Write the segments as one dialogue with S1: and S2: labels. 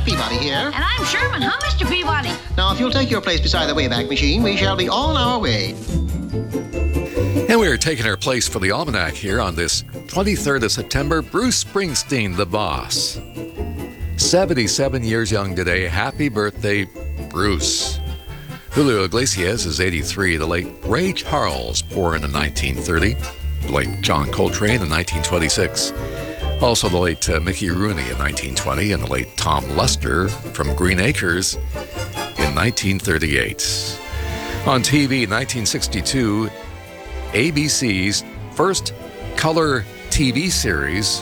S1: Peabody here.
S2: And I'm Sherman. Huh, Mr. Peabody?
S1: Now, if you'll take your place beside the Wayback Machine, we shall be on our way.
S3: And we're taking our place for the Almanac here on this 23rd of September. Bruce Springsteen, the boss. 77 years young today. Happy birthday, Bruce. Julio Iglesias is 83. The late Ray Charles, born in 1930. The late John Coltrane in 1926. Also the late Mickey Rooney in 1920. And the late Tom Lester from Green Acres in 1938. On TV, 1962, ABC's first color TV series,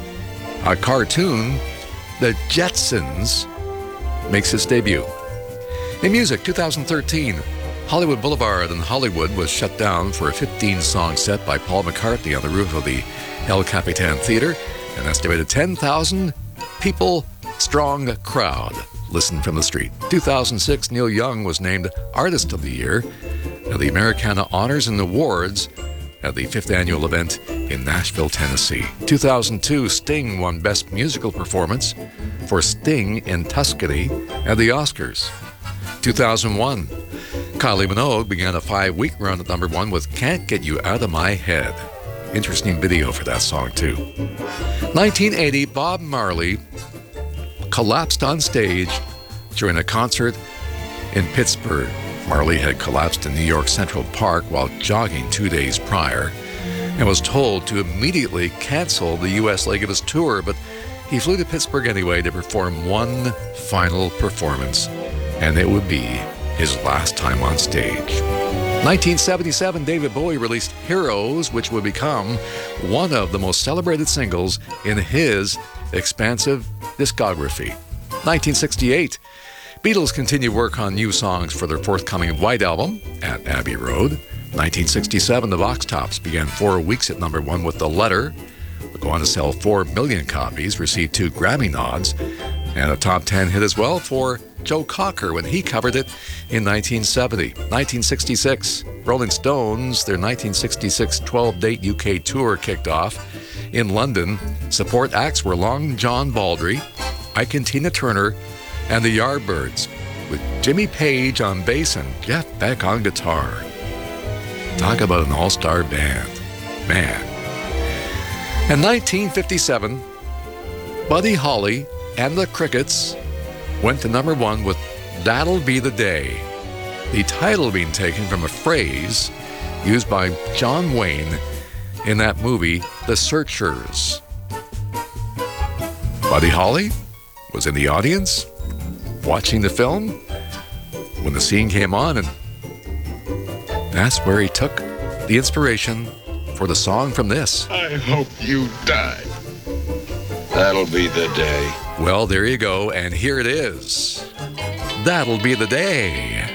S3: a cartoon, The Jetsons, makes its debut. In music, 2013, Hollywood Boulevard in Hollywood was shut down for a 15-song set by Paul McCartney on the roof of the El Capitan Theater. An estimated 10,000 people strong crowd listened from the street. 2006, Neil Young was named Artist of the Year at the Americana Honors and Awards at the 5th annual event in Nashville, Tennessee. 2002, Sting won Best Musical Performance for Sting in Tuscany at the Oscars. 2001, Kylie Minogue began a 5-week run at number 1 with Can't Get You Out of My Head. Interesting video for that song, too. 1980, Bob Marley collapsed on stage during a concert in Pittsburgh. Marley had collapsed in New York Central Park while jogging 2 days prior and was told to immediately cancel the U.S. leg of his tour, but he flew to Pittsburgh anyway to perform one final performance, and it would be his last time on stage. 1977, David Bowie released Heroes, which would become one of the most celebrated singles in his expansive discography. 1968, Beatles continue work on new songs for their forthcoming White Album at Abbey Road. 1967, the Vox Tops began 4 weeks at number 1 with The Letter. Would go on to sell 4 million copies, received 2 Grammy nods, and a top 10 hit as well for Joe Cocker when he covered it in 1970. 1966, Rolling Stones, their 1966 12-date UK tour kicked off in London. Support acts were Long John Baldry, Ike and Tina Turner, and the Yardbirds, with Jimmy Page on bass and Jeff Beck on guitar. Talk about an all-star band. Man. In 1957, Buddy Holly and the Crickets went to number 1 with That'll Be the Day, the title being taken from a phrase used by John Wayne in that movie, The Searchers. Buddy Holly was in the audience watching the film when the scene came on, and that's where he took the inspiration for the song from this.
S4: I hope you die. That'll be the day.
S3: Well, there you go, and here it is. That'll Be the Day.